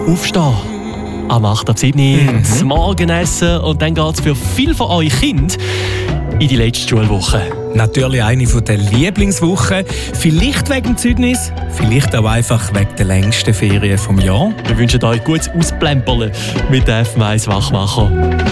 Aufstehen. Am 8. ab 7. das Morgenessen und dann geht es für viele von euch Kinder in die letzte Schulwoche. Natürlich eine der Lieblingswochen. Vielleicht wegen dem Zeugnis, vielleicht auch einfach wegen der längsten Ferien vom Jahr. Wir wünschen euch gutes Ausplempern mit der FM1 Wachmacher.